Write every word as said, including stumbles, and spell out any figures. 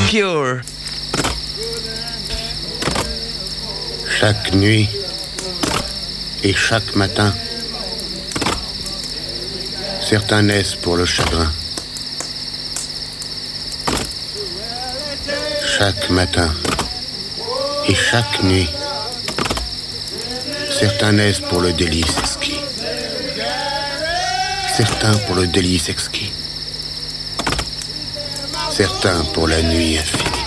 Cure. Chaque nuit et chaque matin, certains naissent pour le chagrin. Chaque matin et chaque nuit, certains naissent pour le délice exquis. Certains pour le délice exquis. Certains pour la nuit infinie.